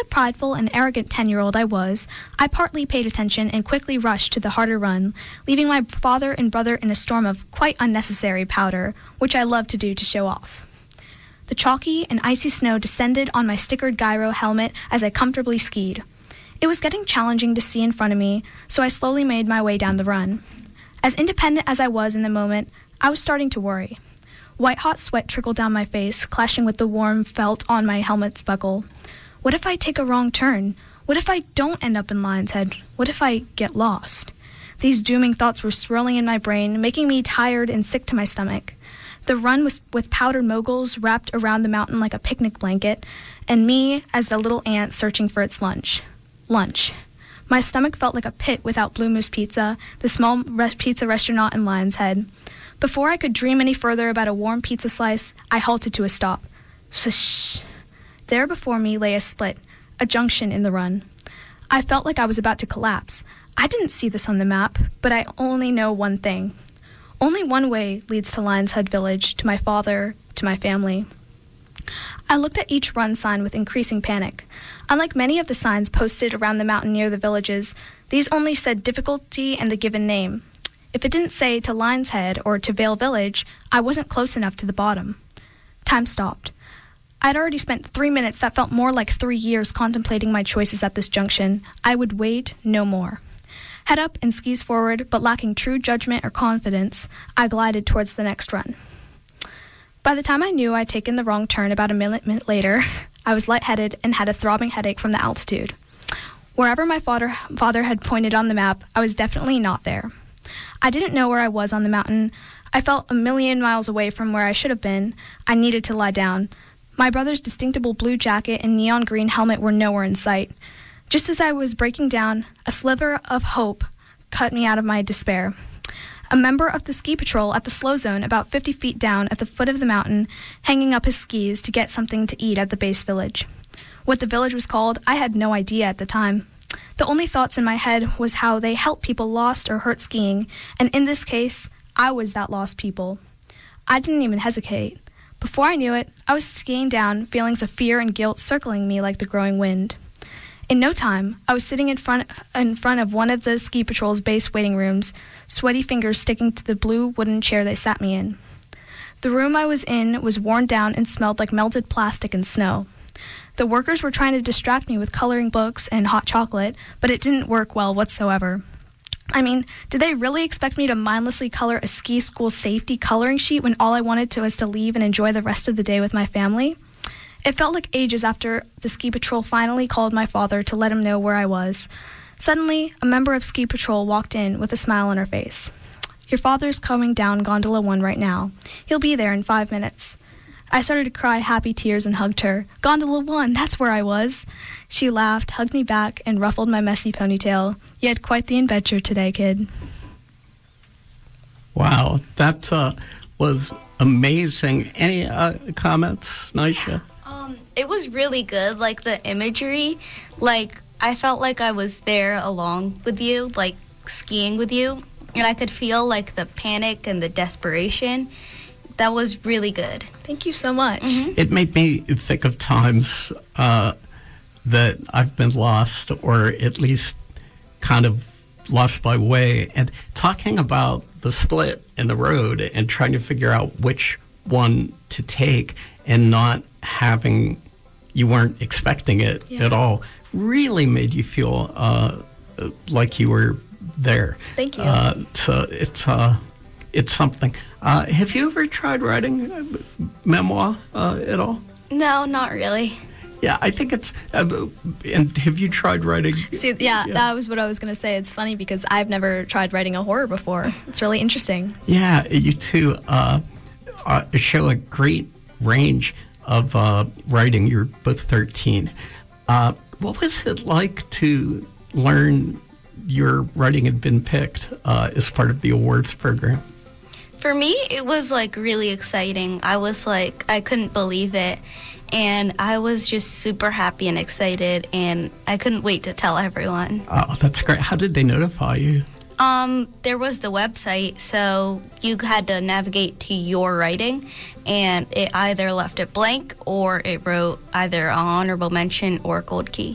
prideful and arrogant 10-year-old I was, I partly paid attention and quickly rushed to the harder run, leaving my father and brother in a storm of quite unnecessary powder, which I loved to do to show off. The chalky and icy snow descended on my stickered gyro helmet as I comfortably skied. It was getting challenging to see in front of me, so I slowly made my way down the run. As independent as I was in the moment, I was starting to worry. White-hot sweat trickled down my face, clashing with the warm felt on my helmet's buckle. What if I take a wrong turn? What if I don't end up in Lion's Head? What if I get lost? These dooming thoughts were swirling in my brain, making me tired and sick to my stomach. The run was with powdered moguls wrapped around the mountain like a picnic blanket, and me as the little ant searching for its lunch. Lunch. My stomach felt like a pit without Blue Moose Pizza, the small pizza restaurant in Lion's Head. Before I could dream any further about a warm pizza slice, I halted to a stop. Swish. There before me lay a split, a junction in the run. I felt like I was about to collapse. I didn't see this on the map, but I only know one thing. Only one way leads to Lion's Head Village, to my father, to my family. I looked at each run sign with increasing panic. Unlike many of the signs posted around the mountain near the villages, these only said difficulty and the given name. If it didn't say to Lion's Head or to Vale Village, I wasn't close enough to the bottom. Time stopped. I'd already spent 3 minutes that felt more like 3 years contemplating my choices at this junction. I would wait no more. Head up and skis forward, but lacking true judgment or confidence, I glided towards the next run. By the time I knew I'd taken the wrong turn about a minute later, I was lightheaded and had a throbbing headache from the altitude. Wherever my father had pointed on the map, I was definitely not there. I didn't know where I was on the mountain. I felt a million miles away from where I should have been. I needed to lie down. My brother's distinctable blue jacket and neon green helmet were nowhere in sight. Just as I was breaking down, a sliver of hope cut me out of my despair. A member of the ski patrol at the slow zone about 50 feet down at the foot of the mountain, hanging up his skis to get something to eat at the base village. What the village was called, I had no idea at the time. The only thoughts in my head was how they help people lost or hurt skiing, and in this case, I was that lost people. I didn't even hesitate. Before I knew it, I was skiing down, feelings of fear and guilt circling me like the growing wind. In no time, I was sitting in front of one of the ski patrol's base waiting rooms, sweaty fingers sticking to the blue wooden chair they sat me in. The room I was in was worn down and smelled like melted plastic and snow. The workers were trying to distract me with coloring books and hot chocolate, but it didn't work well whatsoever. I mean, did they really expect me to mindlessly color a ski school safety coloring sheet when all I wanted was to leave and enjoy the rest of the day with my family? It felt like ages after the ski patrol finally called my father to let him know where I was. Suddenly, a member of ski patrol walked in with a smile on her face. "Your father's coming down Gondola 1 right now. He'll be there in 5 minutes." I started to cry happy tears and hugged her. "Gondola 1, that's where I was." She laughed, hugged me back, and ruffled my messy ponytail. "You had quite the adventure today, kid." Wow, that was amazing. Any comments, Nisha? It was really good, like the imagery. Like, I felt like I was there along with you, like skiing with you, and I could feel like the panic and the desperation. That was really good. Thank you so much. Mm-hmm. It made me think of times that I've been lost, or at least kind of lost my way, and talking about the split in the road and trying to figure out which one to take and not having, you weren't expecting it at all, really made you feel like you were there. Thank you. So it's something. Have you ever tried writing a memoir at all? No, not really. Yeah, I think it's... and have you tried writing... See, that was what I was going to say. It's funny because I've never tried writing a horror before. It's really interesting. Yeah, you two show a great range of writing. You're both 13. What was it like to learn your writing had been picked as part of the awards program? For me, it was like really exciting. I was like, I couldn't believe it. And I was just super happy and excited, and I couldn't wait to tell everyone. Oh, that's great. How did they notify you? There was the website, so you had to navigate to your writing, and it either left it blank or it wrote either an honorable mention or gold key.